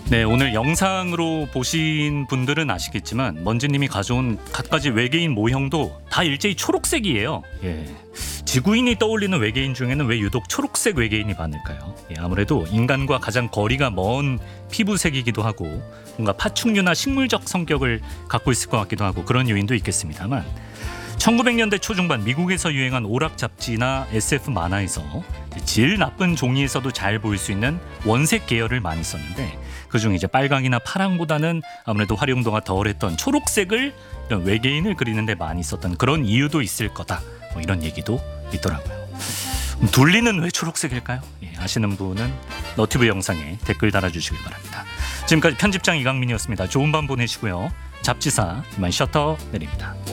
네, 오늘 영상으로 보신 분들은 아시겠지만 먼지님이 가져온 갖가지 외계인 모형도 다 일제히 초록색이에요. 예. 지구인이 떠올리는 외계인 중에는 왜 유독 초록색 외계인이 많을까요? 예, 아무래도 인간과 가장 거리가 먼 피부색이기도 하고 뭔가 파충류나 식물적 성격을 갖고 있을 것 같기도 하고 그런 요인도 있겠습니다만 1900년대 초중반 미국에서 유행한 오락 잡지나 SF 만화에서 질 나쁜 종이에서도 잘 보일 수 있는 원색 계열을 많이 썼는데 그중 이제 빨강이나 파랑보다는 아무래도 활용도가 덜했던 초록색을 이런 외계인을 그리는데 많이 썼던 그런 이유도 있을 거다. 뭐 이런 얘기도 있더라고요. 둘리는 왜 초록색일까요? 예, 아시는 분은 너튜브 영상에 댓글 달아주시길 바랍니다. 지금까지 편집장 이강민이었습니다. 좋은 밤 보내시고요. 잡지사 이만 셔터 내립니다.